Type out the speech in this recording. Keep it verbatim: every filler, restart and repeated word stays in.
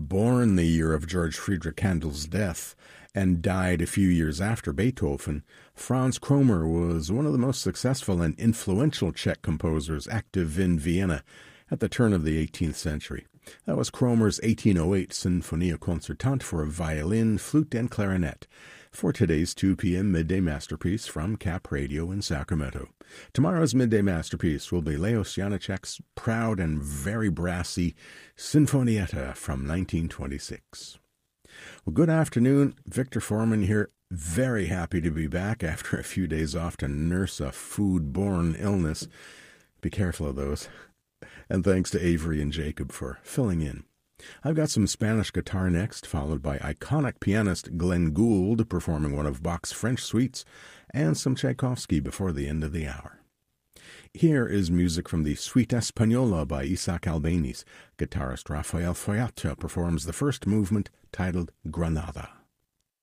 born the year of George Friedrich Handel's death and died a few years after Beethoven, Franz Kromer was one of the most successful and influential Czech composers active in Vienna at the turn of the eighteenth century. That was Kromer's eighteen oh eight Sinfonia Concertante for violin, flute, and clarinet, for today's two p.m. Midday Masterpiece from Cap Radio in Sacramento. Tomorrow's Midday Masterpiece will be Leos Janáček's proud and very brassy Sinfonietta from nineteen twenty-six. Well, good afternoon. Victor Foreman here. Very happy to be back after a few days off to nurse a food-borne illness. Be careful of those. And thanks to Avery and Jacob for filling in. I've got some Spanish guitar next, followed by iconic pianist Glenn Gould performing one of Bach's French suites, and some Tchaikovsky before the end of the hour. Here is music from the Suite Española by Isaac Albéniz. Guitarist Rafael Foyata performs the first movement, titled Granada.